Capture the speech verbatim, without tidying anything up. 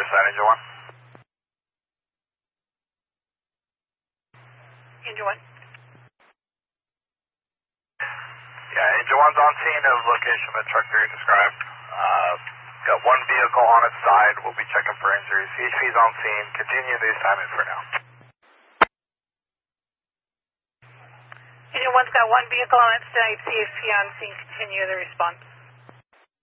other side, Engine one. Engine one. Yeah, Engine one's on scene of location of the truck that you described. Uh, got one vehicle on its side. We'll be checking for injuries. C H P's on scene. Continue the assignment for now. Engine one's got one vehicle on its side. C H P on scene. Continue the response.